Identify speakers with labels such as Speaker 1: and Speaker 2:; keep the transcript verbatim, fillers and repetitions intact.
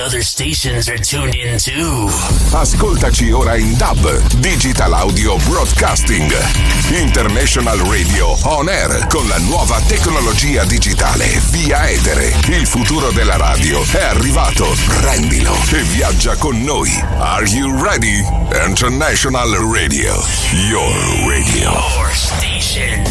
Speaker 1: other stations are tuned in too.
Speaker 2: Ascoltaci ora in D A B, Digital Audio Broadcasting. International Radio On Air con la nuova tecnologia digitale via etere. Il futuro della radio è arrivato. Prendilo e viaggia con noi. Are you ready? International Radio. Your radio.
Speaker 1: Your station.